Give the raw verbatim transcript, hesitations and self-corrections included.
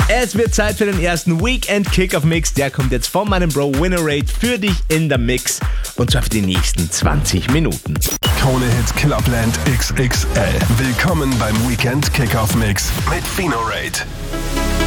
Es wird Zeit für den ersten Weekend Kickoff Mix. Der kommt jetzt von meinem Bro Winnerate für dich in der Mix. Und zwar für die nächsten zwanzig Minuten. Krone Hit Clubland X X L. Willkommen beim Weekend Kickoff Mix mit Winnerate.